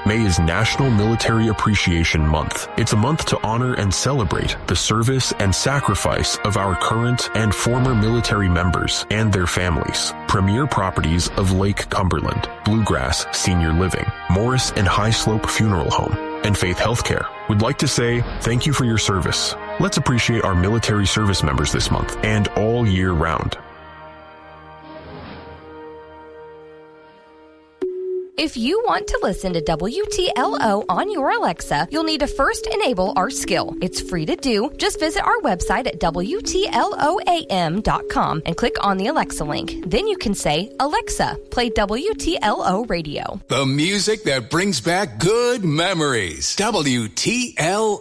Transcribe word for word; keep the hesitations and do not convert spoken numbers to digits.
May is National Military Appreciation Month. It's a month to honor and celebrate the service and sacrifice of our current and former military members and their families. Premier properties of Lake Cumberland, Bluegrass Senior Living, Morris and High Slope Funeral Home, and Faith Healthcare would like to say thank you for your service. Let's appreciate our military service members this month and all year round. If you want to listen to W T L O on your Alexa, you'll need to first enable our skill. It's free to do. Just visit our website at W T L O A M dot com and click on the Alexa link. Then you can say, Alexa, play W T L O radio. The music that brings back good memories. W T L